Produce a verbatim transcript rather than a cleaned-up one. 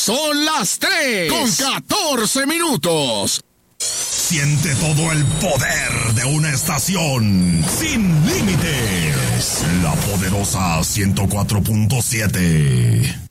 Son las tres con catorce minutos. Siente todo el poder de una estación sin límites. La poderosa ciento cuatro punto siete.